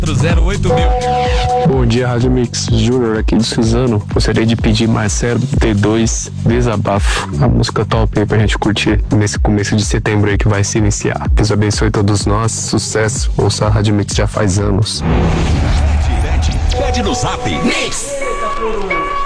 0808000. Bom dia, Rádio Mix. Júnior aqui de Suzano. Gostaria de pedir Marcelo T2 Desabafo. A música top aí pra gente curtir nesse começo de setembro aí que vai se iniciar. Deus abençoe todos nós. Sucesso. Ouça a Rádio Mix já faz anos. Pede no Zap. Mix.